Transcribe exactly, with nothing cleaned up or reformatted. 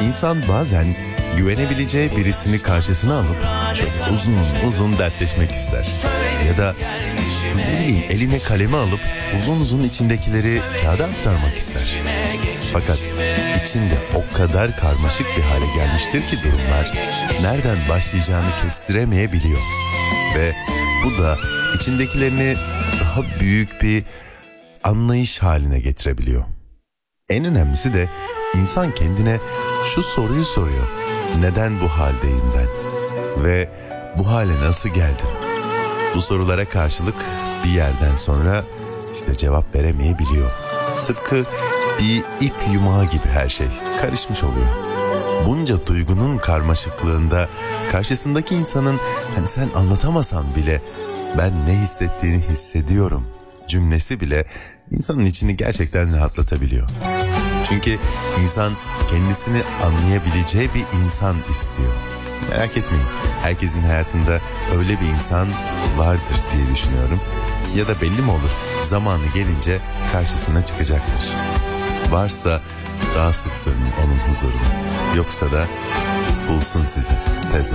İnsan bazen güvenebileceği birisini karşısına alıp şöyle uzun uzun dertleşmek ister. Ya da ne bileyim, eline kalemi alıp uzun uzun içindekileri kağıda aktarmak ister. Fakat içinde o kadar karmaşık bir hale gelmiştir ki durumlar, nereden başlayacağını kestiremeyebiliyor. Ve bu da içindekilerini daha büyük bir anlayış haline getirebiliyor. En önemlisi de insan kendine şu soruyu soruyor: neden bu haldeyim ben? Ve bu hale nasıl geldim? Bu sorulara karşılık bir yerden sonra işte cevap veremeyebiliyor. Tıpkı bir ip yumağı gibi her şey karışmış oluyor. Bunca duygunun karmaşıklığında karşısındaki insanın, hani sen anlatamasan bile ben ne hissettiğini hissediyorum cümlesi bile insanın içini gerçekten rahatlatabiliyor. Çünkü insan kendisini anlayabileceği bir insan istiyor. Merak etmeyin, herkesin hayatında öyle bir insan vardır diye düşünüyorum. Ya da belli mi olur, zamanı gelince karşısına çıkacaktır. Varsa daha sık sığının onun huzuruna, yoksa da bulsun sizi tez